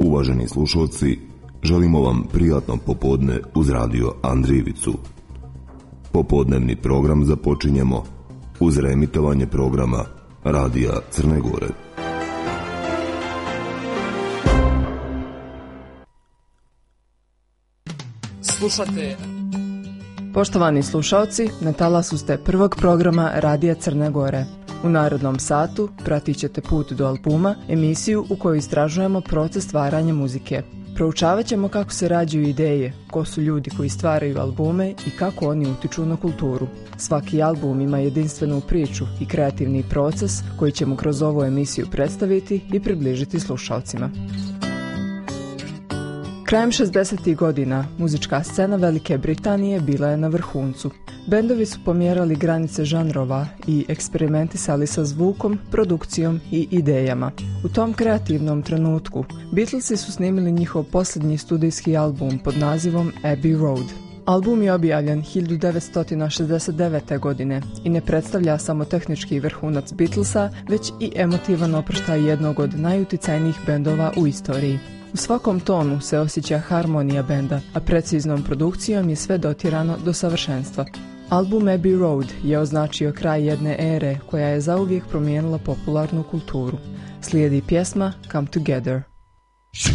Uvaženi slušalci, želimo vam prijatno popodne uz radio Andrijevicu. Popodnevni program započinjemo uz reemitovanje programa Radija Crne Gore. Slušate. Poštovani slušalci, na talasu ste prvog programa Radija Crne Gore. U narednom satu pratit ćete Put do albuma, emisiju u kojoj istražujemo proces stvaranja muzike. Proučavat ćemo kako se rađaju ideje, ko su ljudi koji stvaraju albume i kako oni utiču na kulturu. Svaki album ima jedinstvenu priču i kreativni proces koji ćemo kroz ovu emisiju predstaviti i približiti slušalcima. Krajem 60. godina muzička scena Velike Britanije bila je na vrhuncu. Bendovi su pomjerali granice žanrova i eksperimentisali sa zvukom, produkcijom i idejama. U tom kreativnom trenutku Beatlesi su snimili njihov posljednji studijski album pod nazivom Abbey Road. Album je objavljen 1969. godine i ne predstavlja samo tehnički vrhunac Beatlesa, već i emotivan oproštaj jednog od najuticajnijih bendova u istoriji. U svakom tonu se osjeća harmonija benda, a preciznom produkcijom je sve dotjerano do savršenstva. Album Abbey Road je označio kraj jedne ere koja je zauvijek promijenila popularnu kulturu. Slijedi pjesma Come Together.